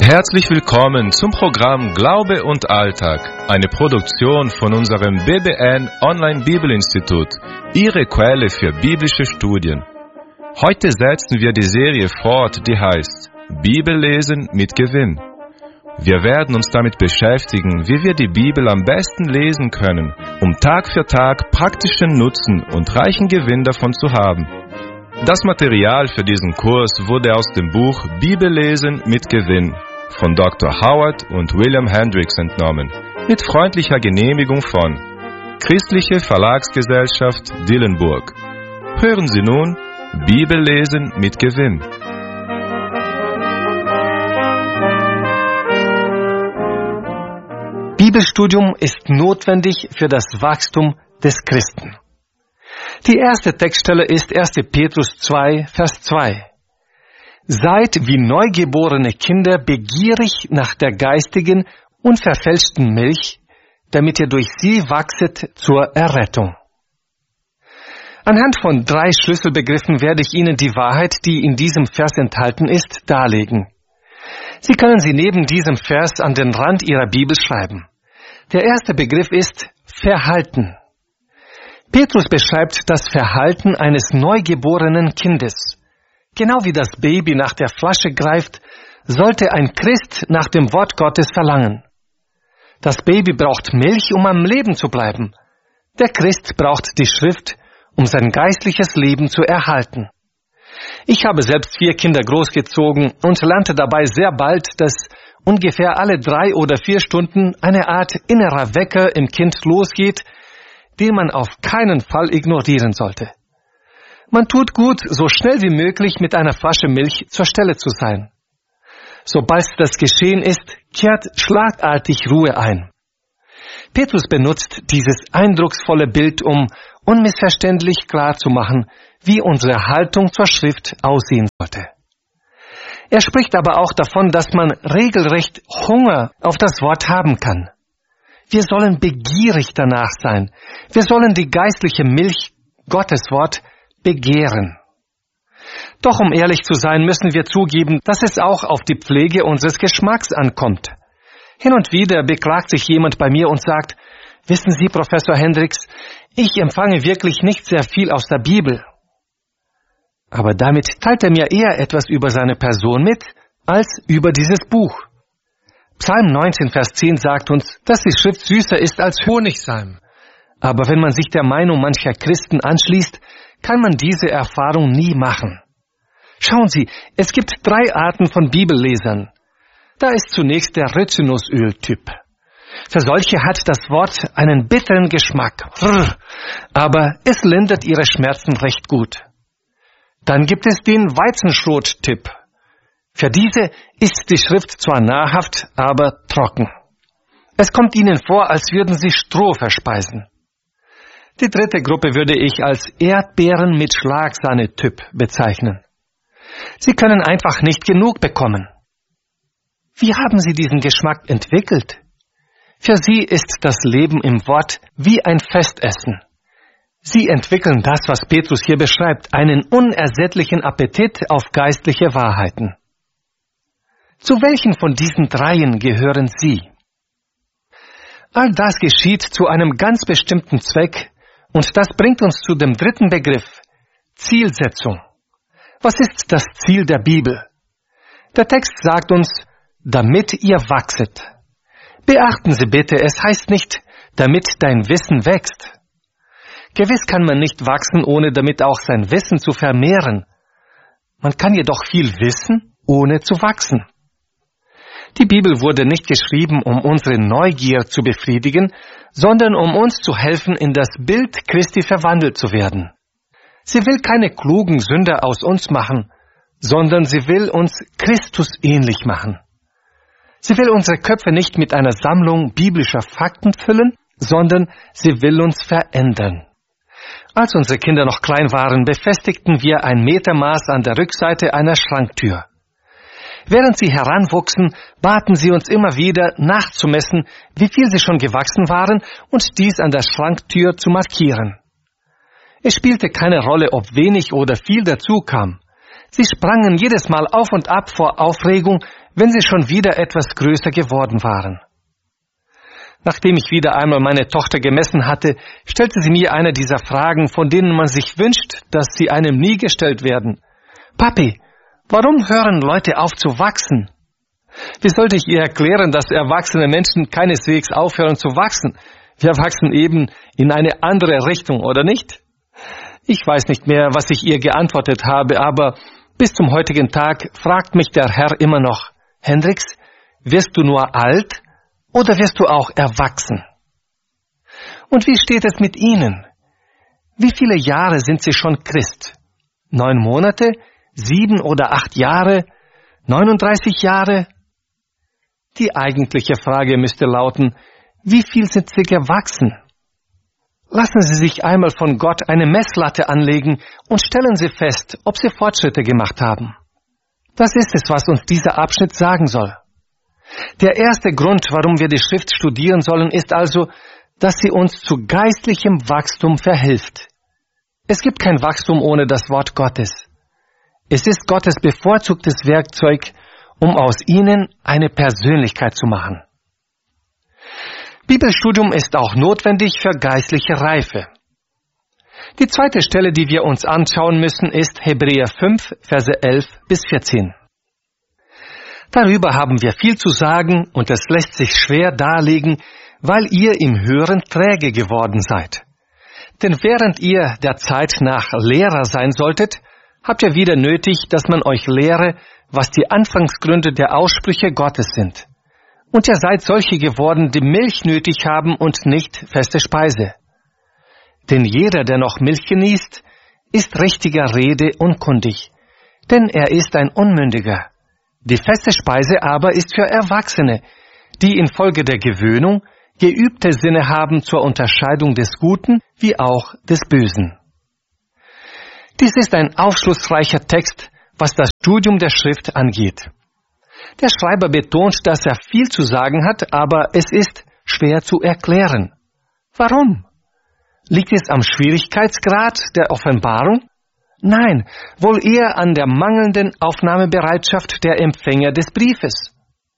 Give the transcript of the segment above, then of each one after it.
Herzlich willkommen zum Programm Glaube und Alltag, eine Produktion von unserem BBN Online Bibelinstitut, Ihre Quelle für biblische Studien. Heute setzen wir die Serie fort, die heißt Bibellesen mit Gewinn. Wir werden uns damit beschäftigen, wie wir die Bibel am besten lesen können, um Tag für Tag praktischen Nutzen und reichen Gewinn davon zu haben. Das Material für diesen Kurs wurde aus dem Buch Bibellesen mit Gewinn von Dr. Howard und William Hendricks entnommen, mit freundlicher Genehmigung von Christliche Verlagsgesellschaft Dillenburg. Hören Sie nun Bibellesen mit Gewinn. Bibelstudium ist notwendig für das Wachstum des Christen. Die erste Textstelle ist 1. Petrus 2, Vers 2. Seid wie neugeborene Kinder begierig nach der geistigen, unverfälschten Milch, damit ihr durch sie wachset zur Errettung. Anhand von 3 Schlüsselbegriffen werde ich Ihnen die Wahrheit, die in diesem Vers enthalten ist, darlegen. Sie können sie neben diesem Vers an den Rand Ihrer Bibel schreiben. Der erste Begriff ist Verhalten. Petrus beschreibt das Verhalten eines neugeborenen Kindes. Genau wie das Baby nach der Flasche greift, sollte ein Christ nach dem Wort Gottes verlangen. Das Baby braucht Milch, um am Leben zu bleiben. Der Christ braucht die Schrift, um sein geistliches Leben zu erhalten. Ich habe selbst 4 Kinder großgezogen und lernte dabei sehr bald, dass ungefähr alle 3 oder 4 Stunden eine Art innerer Wecker im Kind losgeht, den man auf keinen Fall ignorieren sollte. Man tut gut, so schnell wie möglich mit einer Flasche Milch zur Stelle zu sein. Sobald das geschehen ist, kehrt schlagartig Ruhe ein. Petrus benutzt dieses eindrucksvolle Bild, um unmissverständlich klarzumachen, wie unsere Haltung zur Schrift aussehen sollte. Er spricht aber auch davon, dass man regelrecht Hunger auf das Wort haben kann. Wir sollen begierig danach sein. Wir sollen die geistliche Milch, Gottes Wort, begehren. Doch um ehrlich zu sein, müssen wir zugeben, dass es auch auf die Pflege unseres Geschmacks ankommt. Hin und wieder beklagt sich jemand bei mir und sagt, wissen Sie, Professor Hendricks, ich empfange wirklich nicht sehr viel aus der Bibel. Aber damit teilt er mir eher etwas über seine Person mit, als über dieses Buch. Psalm 19, Vers 10 sagt uns, dass die Schrift süßer ist als Honigseim. Aber wenn man sich der Meinung mancher Christen anschließt, kann man diese Erfahrung nie machen. Schauen Sie, es gibt 3 Arten von Bibellesern. Da ist zunächst der Rizinusöl-Typ. Für solche hat das Wort einen bitteren Geschmack, aber es lindert ihre Schmerzen recht gut. Dann gibt es den Weizenschrot-Typ. Für diese ist die Schrift zwar nahrhaft, aber trocken. Es kommt ihnen vor, als würden sie Stroh verspeisen. Die dritte Gruppe würde ich als Erdbeeren mit Schlagsahne-Typ bezeichnen. Sie können einfach nicht genug bekommen. Wie haben Sie diesen Geschmack entwickelt? Für Sie ist das Leben im Wort wie ein Festessen. Sie entwickeln das, was Petrus hier beschreibt, einen unersättlichen Appetit auf geistliche Wahrheiten. Zu welchen von diesen 3 gehören Sie? All das geschieht zu einem ganz bestimmten Zweck und das bringt uns zu dem 3. Begriff, Zielsetzung. Was ist das Ziel der Bibel? Der Text sagt uns, damit ihr wachset. Beachten Sie bitte, es heißt nicht, damit dein Wissen wächst. Gewiss kann man nicht wachsen, ohne damit auch sein Wissen zu vermehren. Man kann jedoch viel wissen, ohne zu wachsen. Die Bibel wurde nicht geschrieben, um unsere Neugier zu befriedigen, sondern um uns zu helfen, in das Bild Christi verwandelt zu werden. Sie will keine klugen Sünder aus uns machen, sondern sie will uns Christus ähnlich machen. Sie will unsere Köpfe nicht mit einer Sammlung biblischer Fakten füllen, sondern sie will uns verändern. Als unsere Kinder noch klein waren, befestigten wir ein Metermaß an der Rückseite einer Schranktür. Während sie heranwuchsen, baten sie uns immer wieder, nachzumessen, wie viel sie schon gewachsen waren und dies an der Schranktür zu markieren. Es spielte keine Rolle, ob wenig oder viel dazu kam. Sie sprangen jedes Mal auf und ab vor Aufregung, wenn sie schon wieder etwas größer geworden waren. Nachdem ich wieder einmal meine Tochter gemessen hatte, stellte sie mir eine dieser Fragen, von denen man sich wünscht, dass sie einem nie gestellt werden. Papi, warum hören Leute auf zu wachsen? Wie sollte ich ihr erklären, dass erwachsene Menschen keineswegs aufhören zu wachsen? Wir wachsen eben in eine andere Richtung, oder nicht? Ich weiß nicht mehr, was ich ihr geantwortet habe, aber bis zum heutigen Tag fragt mich der Herr immer noch, Hendricks, wirst du nur alt oder wirst du auch erwachsen? Und wie steht es mit Ihnen? Wie viele Jahre sind Sie schon Christ? 9 Monate? 7 oder 8 Jahre? 39 Jahre? Die eigentliche Frage müsste lauten, wie viel sind Sie gewachsen? Lassen Sie sich einmal von Gott eine Messlatte anlegen und stellen Sie fest, ob Sie Fortschritte gemacht haben. Das ist es, was uns dieser Abschnitt sagen soll. Der erste Grund, warum wir die Schrift studieren sollen, ist also, dass sie uns zu geistlichem Wachstum verhilft. Es gibt kein Wachstum ohne das Wort Gottes. Es ist Gottes bevorzugtes Werkzeug, um aus ihnen eine Persönlichkeit zu machen. Bibelstudium ist auch notwendig für geistliche Reife. Die zweite Stelle, die wir uns anschauen müssen, ist Hebräer 5, Verse 11 bis 14. Darüber haben wir viel zu sagen und es lässt sich schwer darlegen, weil ihr im Hören träge geworden seid. Denn während ihr der Zeit nach Lehrer sein solltet, habt ihr wieder nötig, dass man euch lehre, was die Anfangsgründe der Aussprüche Gottes sind. Und ihr seid solche geworden, die Milch nötig haben und nicht feste Speise. Denn jeder, der noch Milch genießt, ist richtiger Rede unkundig, denn er ist ein Unmündiger. Die feste Speise aber ist für Erwachsene, die infolge der Gewöhnung geübte Sinne haben zur Unterscheidung des Guten wie auch des Bösen. Dies ist ein aufschlussreicher Text, was das Studium der Schrift angeht. Der Schreiber betont, dass er viel zu sagen hat, aber es ist schwer zu erklären. Warum? Liegt es am Schwierigkeitsgrad der Offenbarung? Nein, wohl eher an der mangelnden Aufnahmebereitschaft der Empfänger des Briefes.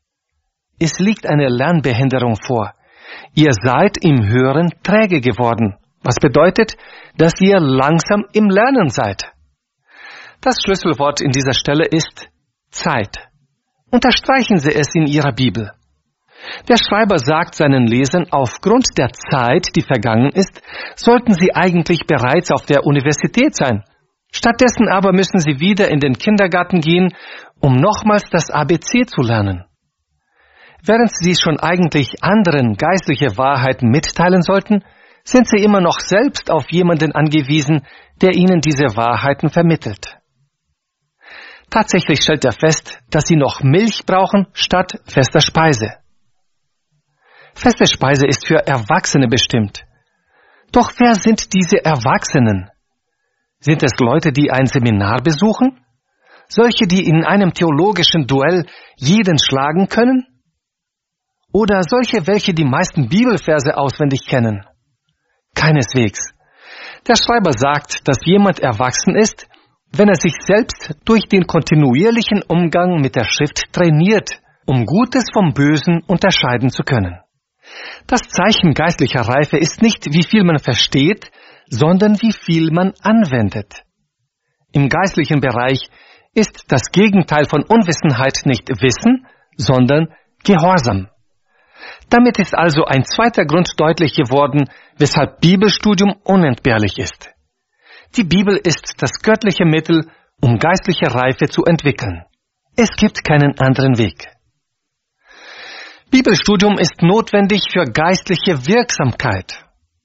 Es liegt eine Lernbehinderung vor. Ihr seid im Hören träge geworden, was bedeutet, dass ihr langsam im Lernen seid. Das Schlüsselwort in dieser Stelle ist Zeit. Unterstreichen Sie es in Ihrer Bibel. Der Schreiber sagt seinen Lesern, aufgrund der Zeit, die vergangen ist, sollten sie eigentlich bereits auf der Universität sein. Stattdessen aber müssen sie wieder in den Kindergarten gehen, um nochmals das ABC zu lernen. Während sie schon eigentlich anderen geistliche Wahrheiten mitteilen sollten, sind sie immer noch selbst auf jemanden angewiesen, der ihnen diese Wahrheiten vermittelt. Tatsächlich stellt er fest, dass sie noch Milch brauchen statt fester Speise. Feste Speise ist für Erwachsene bestimmt. Doch wer sind diese Erwachsenen? Sind es Leute, die ein Seminar besuchen? Solche, die in einem theologischen Duell jeden schlagen können? Oder solche, welche die meisten Bibelverse auswendig kennen? Keineswegs. Der Schreiber sagt, dass jemand erwachsen ist, wenn er sich selbst durch den kontinuierlichen Umgang mit der Schrift trainiert, um Gutes vom Bösen unterscheiden zu können. Das Zeichen geistlicher Reife ist nicht, wie viel man versteht, sondern wie viel man anwendet. Im geistlichen Bereich ist das Gegenteil von Unwissenheit nicht Wissen, sondern Gehorsam. Damit ist also ein zweiter Grund deutlich geworden, weshalb Bibelstudium unentbehrlich ist. Die Bibel ist das göttliche Mittel, um geistliche Reife zu entwickeln. Es gibt keinen anderen Weg. Bibelstudium ist notwendig für geistliche Wirksamkeit.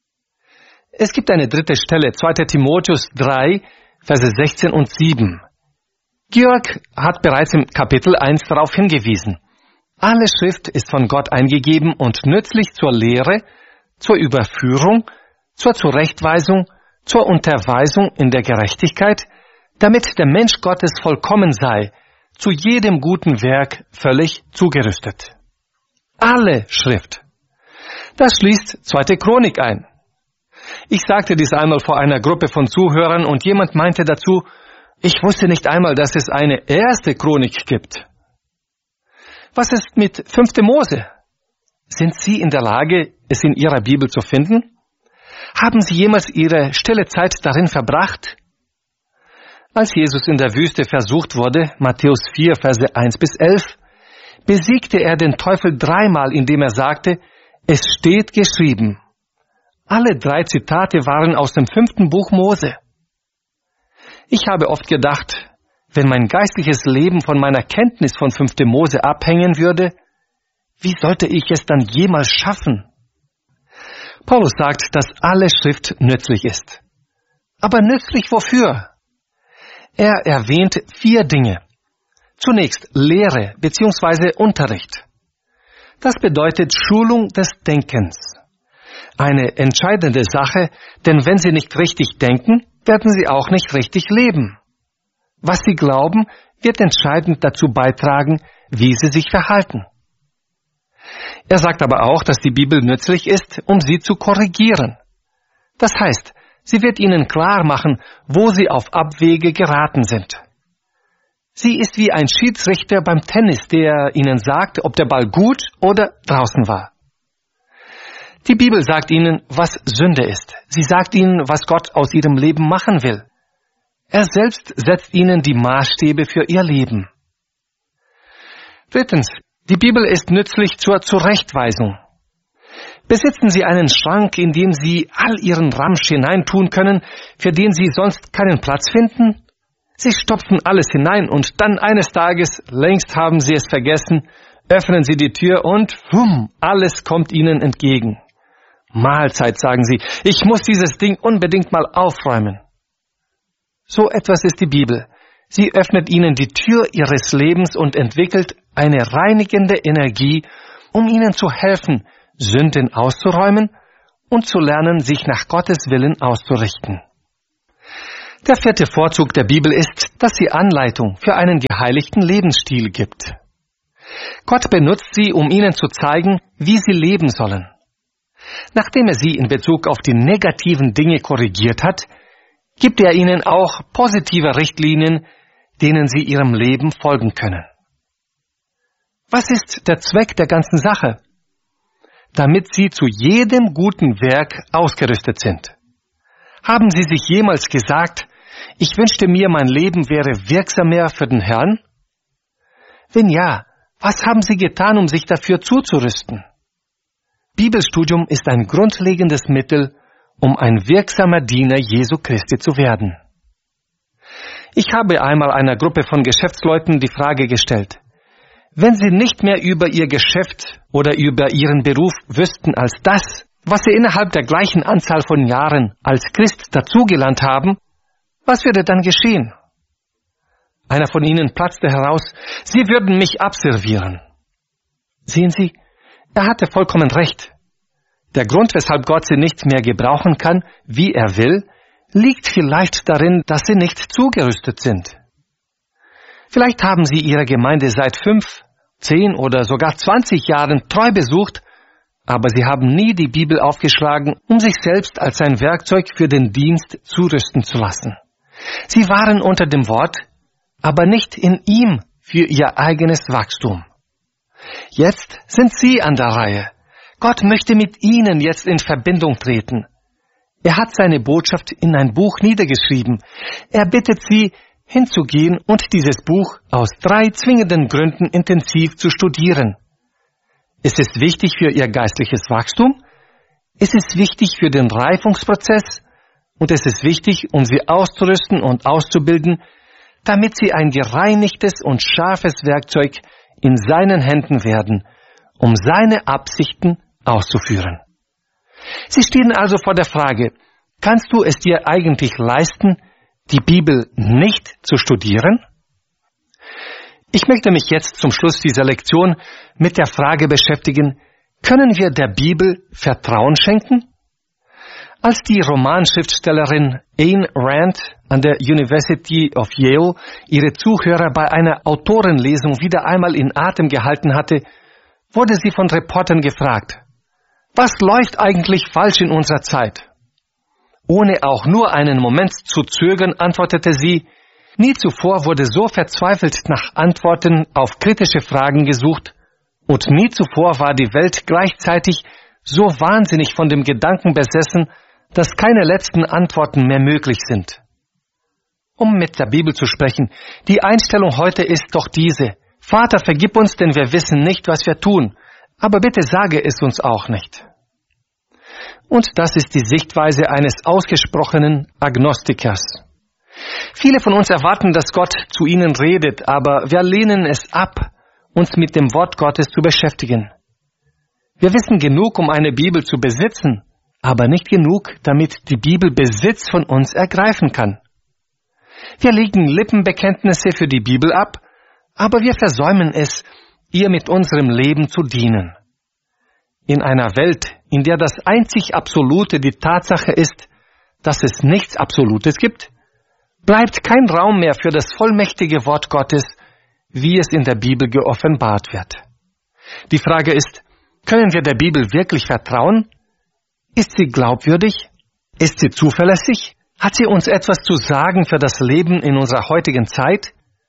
Es gibt eine dritte Stelle, 2. Timotheus 3, Verse 16 und 7. Georg hat bereits im Kapitel 1 darauf hingewiesen. Alle Schrift ist von Gott eingegeben und nützlich zur Lehre, zur Überführung, zur Zurechtweisung, zur Unterweisung in der Gerechtigkeit, damit der Mensch Gottes vollkommen sei, zu jedem guten Werk völlig zugerüstet. Alle Schrift. Das schließt 2. Chronik ein. Ich sagte dies einmal vor einer Gruppe von Zuhörern und jemand meinte dazu, Ich wusste nicht einmal, dass es eine 1. Chronik gibt. Was ist mit 5. Mose? Sind Sie in der Lage, es in Ihrer Bibel zu finden? Haben Sie jemals Ihre stille Zeit darin verbracht? Als Jesus in der Wüste versucht wurde, Matthäus 4, Verse 1-11, besiegte er den Teufel 3-mal, indem er sagte, es steht geschrieben. Alle 3 Zitate waren aus dem 5. Buch Mose. Ich habe oft gedacht, wenn mein geistliches Leben von meiner Kenntnis von 5. Mose abhängen würde, wie sollte ich es dann jemals schaffen? Paulus sagt, dass alle Schrift nützlich ist. Aber nützlich wofür? Er erwähnt 4 Dinge. Zunächst Lehre bzw. Unterricht. Das bedeutet Schulung des Denkens. Eine entscheidende Sache, denn wenn Sie nicht richtig denken, werden Sie auch nicht richtig leben. Was Sie glauben, wird entscheidend dazu beitragen, wie Sie sich verhalten. Er sagt aber auch, dass die Bibel nützlich ist, um Sie zu korrigieren. Das heißt, sie wird Ihnen klar machen, wo Sie auf Abwege geraten sind. Sie ist wie ein Schiedsrichter beim Tennis, der Ihnen sagt, ob der Ball gut oder draußen war. Die Bibel sagt Ihnen, was Sünde ist. Sie sagt Ihnen, was Gott aus Ihrem Leben machen will. Er selbst setzt Ihnen die Maßstäbe für Ihr Leben. 3. Die Bibel ist nützlich zur Zurechtweisung. Besitzen Sie einen Schrank, in den Sie all Ihren Ramsch hineintun können, für den Sie sonst keinen Platz finden? Sie stopfen alles hinein und dann eines Tages, längst haben Sie es vergessen, öffnen Sie die Tür und alles kommt Ihnen entgegen. Mahlzeit, sagen Sie, ich muss dieses Ding unbedingt mal aufräumen. So etwas ist die Bibel. Sie öffnet Ihnen die Tür Ihres Lebens und entwickelt eine reinigende Energie, um Ihnen zu helfen, Sünden auszuräumen und zu lernen, sich nach Gottes Willen auszurichten. Der 4. Vorzug der Bibel ist, dass sie Anleitung für einen geheiligten Lebensstil gibt. Gott benutzt sie, um ihnen zu zeigen, wie sie leben sollen. Nachdem er sie in Bezug auf die negativen Dinge korrigiert hat, gibt er ihnen auch positive Richtlinien, denen sie ihrem Leben folgen können. Was ist der Zweck der ganzen Sache? Damit sie zu jedem guten Werk ausgerüstet sind. Haben Sie sich jemals gesagt, ich wünschte mir, mein Leben wäre wirksamer für den Herrn? Wenn ja, was haben Sie getan, um sich dafür zuzurüsten? Bibelstudium ist ein grundlegendes Mittel, um ein wirksamer Diener Jesu Christi zu werden. Ich habe einmal einer Gruppe von Geschäftsleuten die Frage gestellt, wenn Sie nicht mehr über Ihr Geschäft oder über Ihren Beruf wüssten als das, was Sie innerhalb der gleichen Anzahl von Jahren als Christ dazugelernt haben, was würde dann geschehen? Einer von ihnen platzte heraus, Sie würden mich abservieren. Sehen Sie, er hatte vollkommen recht. Der Grund, weshalb Gott sie nicht mehr gebrauchen kann, wie er will, liegt vielleicht darin, dass sie nicht zugerüstet sind. Vielleicht haben Sie Ihre Gemeinde seit 5, 10 oder sogar 20 Jahren treu besucht, aber Sie haben nie die Bibel aufgeschlagen, um sich selbst als ein Werkzeug für den Dienst zurüsten zu lassen. Sie waren unter dem Wort, aber nicht in ihm für Ihr eigenes Wachstum. Jetzt sind Sie an der Reihe. Gott möchte mit Ihnen jetzt in Verbindung treten. Er hat seine Botschaft in ein Buch niedergeschrieben. Er bittet Sie, hinzugehen und dieses Buch aus 3 zwingenden Gründen intensiv zu studieren. Ist es wichtig für Ihr geistliches Wachstum? Ist es wichtig für den Reifungsprozess? Und es ist wichtig, um Sie auszurüsten und auszubilden, damit Sie ein gereinigtes und scharfes Werkzeug in seinen Händen werden, um seine Absichten auszuführen. Sie stehen also vor der Frage, kannst du es dir eigentlich leisten, die Bibel nicht zu studieren? Ich möchte mich jetzt zum Schluss dieser Lektion mit der Frage beschäftigen, können wir der Bibel Vertrauen schenken? Als die Romanschriftstellerin Ayn Rand an der University of Yale ihre Zuhörer bei einer Autorenlesung wieder einmal in Atem gehalten hatte, wurde sie von Reportern gefragt, was läuft eigentlich falsch in unserer Zeit? Ohne auch nur einen Moment zu zögern, antwortete sie, Nie zuvor wurde so verzweifelt nach Antworten auf kritische Fragen gesucht und nie zuvor war die Welt gleichzeitig so wahnsinnig von dem Gedanken besessen, dass keine letzten Antworten mehr möglich sind. Um mit der Bibel zu sprechen, die Einstellung heute ist doch diese: Vater, vergib uns, denn wir wissen nicht, was wir tun, aber bitte sage es uns auch nicht. Und das ist die Sichtweise eines ausgesprochenen Agnostikers. Viele von uns erwarten, dass Gott zu ihnen redet, aber wir lehnen es ab, uns mit dem Wort Gottes zu beschäftigen. Wir wissen genug, um eine Bibel zu besitzen, aber nicht genug, damit die Bibel Besitz von uns ergreifen kann. Wir legen Lippenbekenntnisse für die Bibel ab, aber wir versäumen es, ihr mit unserem Leben zu dienen. In einer Welt, in der das einzig Absolute die Tatsache ist, dass es nichts Absolutes gibt, bleibt kein Raum mehr für das vollmächtige Wort Gottes, wie es in der Bibel geoffenbart wird. Die Frage ist, können wir der Bibel wirklich vertrauen? Ist sie glaubwürdig? Ist sie zuverlässig? Hat sie uns etwas zu sagen für das Leben in unserer heutigen Zeit?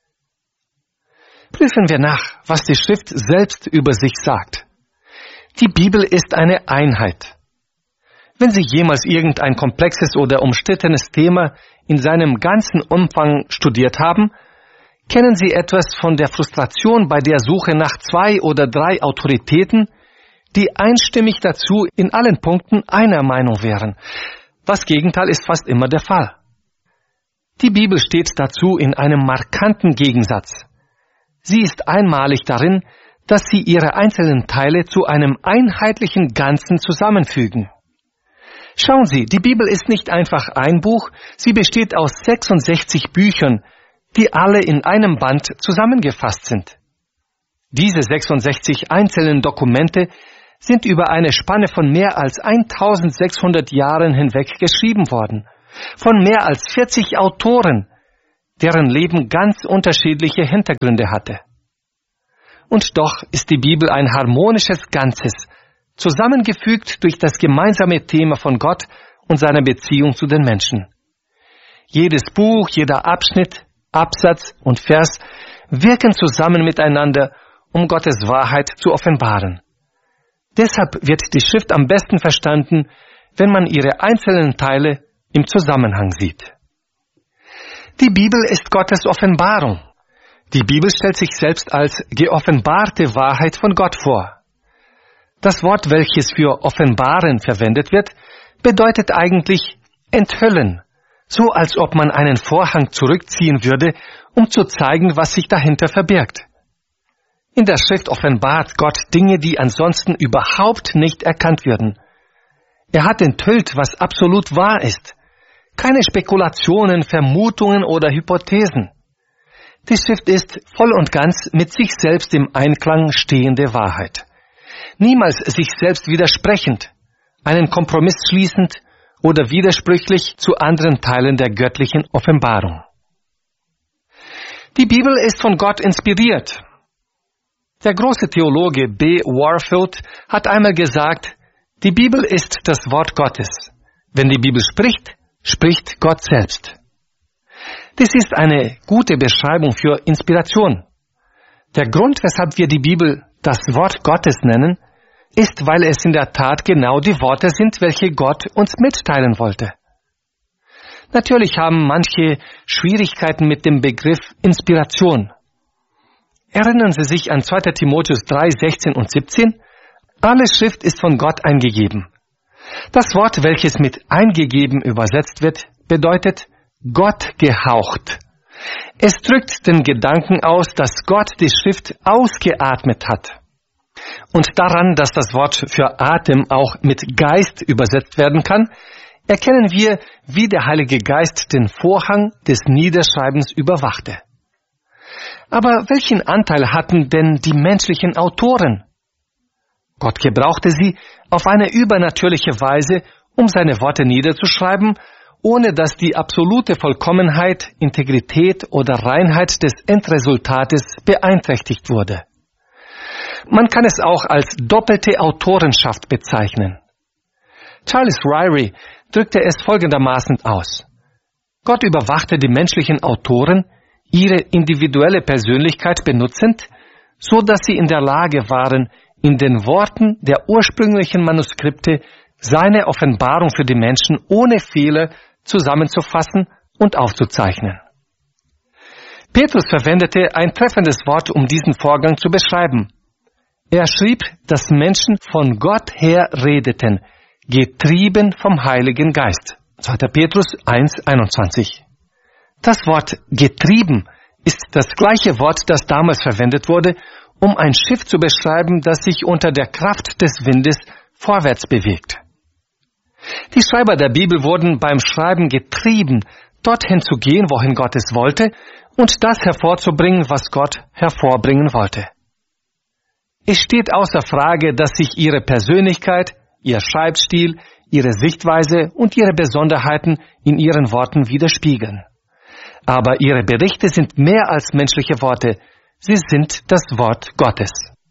Prüfen wir nach, was die Schrift selbst über sich sagt. Die Bibel ist eine Einheit. Wenn Sie jemals irgendein komplexes oder umstrittenes Thema in seinem ganzen Umfang studiert haben, kennen Sie etwas von der Frustration bei der Suche nach 2 oder 3 Autoritäten, die einstimmig dazu in allen Punkten einer Meinung wären. Das Gegenteil ist fast immer der Fall. Die Bibel steht dazu in einem markanten Gegensatz. Sie ist einmalig darin, dass sie ihre einzelnen Teile zu einem einheitlichen Ganzen zusammenfügen. Schauen Sie, die Bibel ist nicht einfach ein Buch, sie besteht aus 66 Büchern, die alle in einem Band zusammengefasst sind. Diese 66 einzelnen Dokumente sind über eine Spanne von mehr als 1600 Jahren hinweg geschrieben worden, von mehr als 40 Autoren, deren Leben ganz unterschiedliche Hintergründe hatte. Und doch ist die Bibel ein harmonisches Ganzes, zusammengefügt durch das gemeinsame Thema von Gott und seiner Beziehung zu den Menschen. Jedes Buch, jeder Abschnitt, Absatz und Vers wirken zusammen miteinander, um Gottes Wahrheit zu offenbaren. Deshalb wird die Schrift am besten verstanden, wenn man ihre einzelnen Teile im Zusammenhang sieht. Die Bibel ist Gottes Offenbarung. Die Bibel stellt sich selbst als geoffenbarte Wahrheit von Gott vor. Das Wort, welches für offenbaren verwendet wird, bedeutet eigentlich enthüllen, so als ob man einen Vorhang zurückziehen würde, um zu zeigen, was sich dahinter verbirgt. In der Schrift offenbart Gott Dinge, die ansonsten überhaupt nicht erkannt würden. Er hat enthüllt, was absolut wahr ist. Keine Spekulationen, Vermutungen oder Hypothesen. Die Schrift ist voll und ganz mit sich selbst im Einklang stehende Wahrheit. Niemals sich selbst widersprechend, einen Kompromiss schließend oder widersprüchlich zu anderen Teilen der göttlichen Offenbarung. Die Bibel ist von Gott inspiriert. Der große Theologe B. Warfield hat einmal gesagt, die Bibel ist das Wort Gottes. Wenn die Bibel spricht, spricht Gott selbst. Das ist eine gute Beschreibung für Inspiration. Der Grund, weshalb wir die Bibel das Wort Gottes nennen, ist, weil es in der Tat genau die Worte sind, welche Gott uns mitteilen wollte. Natürlich haben manche Schwierigkeiten mit dem Begriff Inspiration. Erinnern Sie sich an 2. Timotheus 3, 16 und 17? Alle Schrift ist von Gott eingegeben. Das Wort, welches mit eingegeben übersetzt wird, bedeutet Gott gehaucht. Es drückt den Gedanken aus, dass Gott die Schrift ausgeatmet hat. Und daran, dass das Wort für Atem auch mit Geist übersetzt werden kann, erkennen wir, wie der Heilige Geist den Vorhang des Niederschreibens überwachte. Aber welchen Anteil hatten denn die menschlichen Autoren? Gott gebrauchte sie auf eine übernatürliche Weise, um seine Worte niederzuschreiben, ohne dass die absolute Vollkommenheit, Integrität oder Reinheit des Endresultates beeinträchtigt wurde. Man kann es auch als doppelte Autorenschaft bezeichnen. Charles Ryrie drückte es folgendermaßen aus: Gott überwachte die menschlichen Autoren, ihre individuelle Persönlichkeit benutzend, so dass sie in der Lage waren, in den Worten der ursprünglichen Manuskripte seine Offenbarung für die Menschen ohne Fehler zusammenzufassen und aufzuzeichnen. Petrus verwendete ein treffendes Wort, um diesen Vorgang zu beschreiben. Er schrieb, dass Menschen von Gott her redeten, getrieben vom Heiligen Geist. 2. Petrus 1,21. Das Wort getrieben ist das gleiche Wort, das damals verwendet wurde, um ein Schiff zu beschreiben, das sich unter der Kraft des Windes vorwärts bewegt. Die Schreiber der Bibel wurden beim Schreiben getrieben, dorthin zu gehen, wohin Gott es wollte, und das hervorzubringen, was Gott hervorbringen wollte. Es steht außer Frage, dass sich ihre Persönlichkeit, ihr Schreibstil, ihre Sichtweise und ihre Besonderheiten in ihren Worten widerspiegeln. Aber ihre Berichte sind mehr als menschliche Worte. Sie sind das Wort Gottes.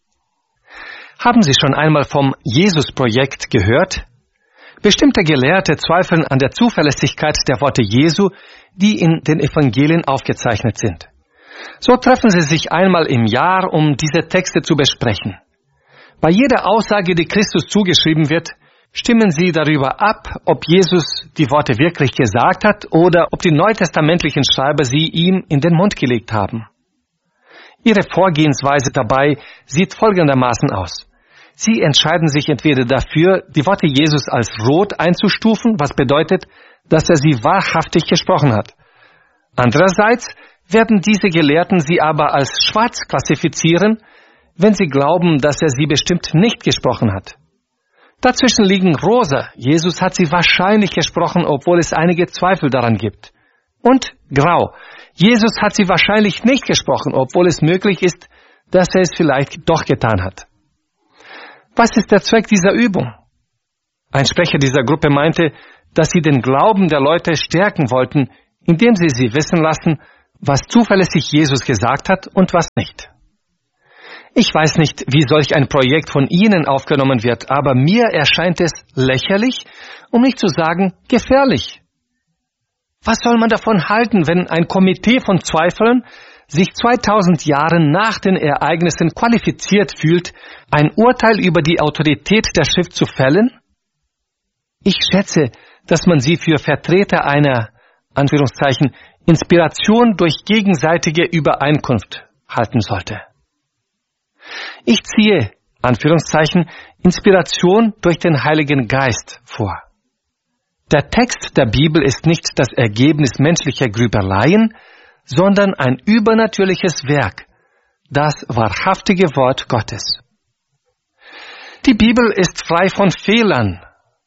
Haben Sie schon einmal vom Jesus-Projekt gehört? Bestimmte Gelehrte zweifeln an der Zuverlässigkeit der Worte Jesu, die in den Evangelien aufgezeichnet sind. So treffen sie sich einmal im Jahr, um diese Texte zu besprechen. Bei jeder Aussage, die Christus zugeschrieben wird, stimmen sie darüber ab, ob Jesus die Worte wirklich gesagt hat oder ob die neutestamentlichen Schreiber sie ihm in den Mund gelegt haben. Ihre Vorgehensweise dabei sieht folgendermaßen aus. Sie entscheiden sich entweder dafür, die Worte Jesus als rot einzustufen, was bedeutet, dass er sie wahrhaftig gesprochen hat. Andererseits werden diese Gelehrten sie aber als schwarz klassifizieren, wenn sie glauben, dass er sie bestimmt nicht gesprochen hat. Dazwischen liegen rosa. Jesus hat sie wahrscheinlich gesprochen, obwohl es einige Zweifel daran gibt. Und grau. Jesus hat sie wahrscheinlich nicht gesprochen, obwohl es möglich ist, dass er es vielleicht doch getan hat. Was ist der Zweck dieser Übung? Ein Sprecher dieser Gruppe meinte, dass sie den Glauben der Leute stärken wollten, indem sie wissen lassen, was zuverlässig Jesus gesagt hat und was nicht. Ich weiß nicht, wie solch ein Projekt von Ihnen aufgenommen wird, aber mir erscheint es lächerlich, um nicht zu sagen gefährlich. Was soll man davon halten, wenn ein Komitee von Zweiflern sich 2000 Jahre nach den Ereignissen qualifiziert fühlt, ein Urteil über die Autorität der Schrift zu fällen? Ich schätze, dass man sie für Vertreter einer, Anführungszeichen, Inspiration durch gegenseitige Übereinkunft halten sollte. Ich ziehe, Anführungszeichen, Inspiration durch den Heiligen Geist vor. Der Text der Bibel ist nicht das Ergebnis menschlicher Grübeleien, sondern ein übernatürliches Werk, das wahrhaftige Wort Gottes. Die Bibel ist frei von Fehlern.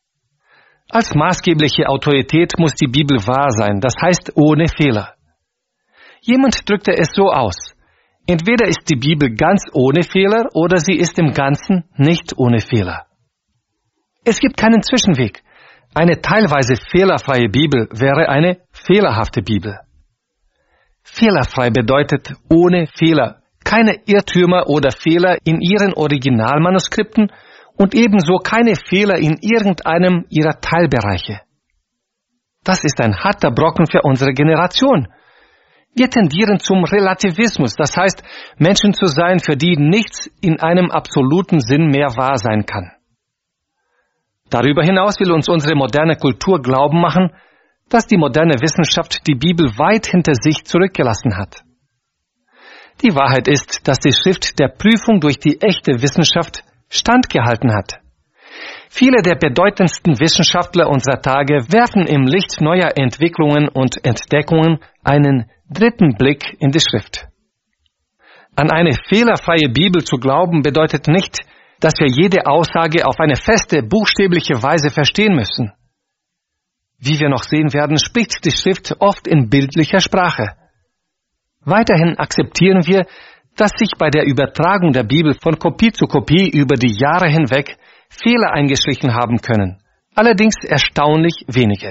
Als maßgebliche Autorität muss die Bibel wahr sein, das heißt ohne Fehler. Jemand drückte es so aus: Entweder ist die Bibel ganz ohne Fehler oder sie ist im Ganzen nicht ohne Fehler. Es gibt keinen Zwischenweg. Eine teilweise fehlerfreie Bibel wäre eine fehlerhafte Bibel. Fehlerfrei bedeutet ohne Fehler, keine Irrtümer oder Fehler in ihren Originalmanuskripten und ebenso keine Fehler in irgendeinem ihrer Teilbereiche. Das ist ein harter Brocken für unsere Generation. Wir tendieren zum Relativismus, das heißt, Menschen zu sein, für die nichts in einem absoluten Sinn mehr wahr sein kann. Darüber hinaus will uns unsere moderne Kultur glauben machen, dass die moderne Wissenschaft die Bibel weit hinter sich zurückgelassen hat. Die Wahrheit ist, dass die Schrift der Prüfung durch die echte Wissenschaft standgehalten hat. Viele der bedeutendsten Wissenschaftler unserer Tage werfen im Licht neuer Entwicklungen und Entdeckungen einen dritten Blick in die Schrift. An eine fehlerfreie Bibel zu glauben bedeutet nicht, dass wir jede Aussage auf eine feste, buchstäbliche Weise verstehen müssen. Wie wir noch sehen werden, spricht die Schrift oft in bildlicher Sprache. Weiterhin akzeptieren wir, dass sich bei der Übertragung der Bibel von Kopie zu Kopie über die Jahre hinweg Fehler eingeschlichen haben können, allerdings erstaunlich wenige.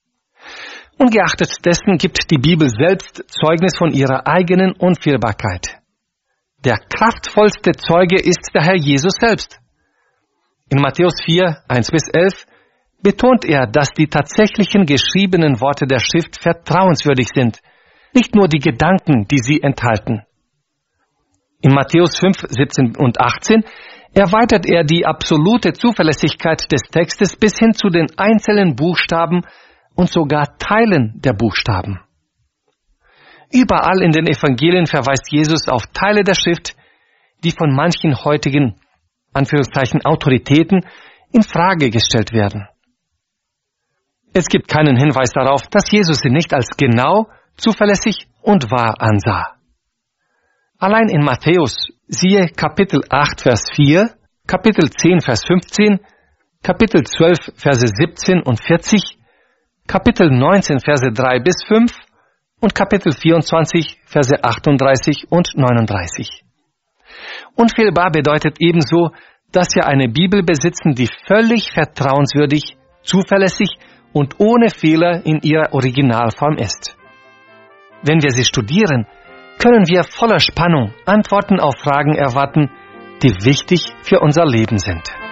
Ungeachtet dessen gibt die Bibel selbst Zeugnis von ihrer eigenen Unfehlbarkeit. Der kraftvollste Zeuge ist der Herr Jesus selbst. In Matthäus 4, 1-11 betont er, dass die tatsächlichen geschriebenen Worte der Schrift vertrauenswürdig sind, nicht nur die Gedanken, die sie enthalten. In Matthäus 5, 17 und 18 erweitert er die absolute Zuverlässigkeit des Textes bis hin zu den einzelnen Buchstaben und sogar Teilen der Buchstaben. Überall in den Evangelien verweist Jesus auf Teile der Schrift, die von manchen heutigen, Anführungszeichen, Autoritäten in Frage gestellt werden. Es gibt keinen Hinweis darauf, dass Jesus sie nicht als genau, zuverlässig und wahr ansah. Allein in Matthäus, siehe Kapitel 8, Vers 4, Kapitel 10, Vers 15, Kapitel 12, Verse 17 und 40, Kapitel 19, Verse 3 bis 5 und Kapitel 24, Verse 38 und 39. Unfehlbar bedeutet ebenso, dass wir eine Bibel besitzen, die völlig vertrauenswürdig, zuverlässig und ohne Fehler in ihrer Originalform ist. Wenn wir sie studieren, können wir voller Spannung Antworten auf Fragen erwarten, die wichtig für unser Leben sind.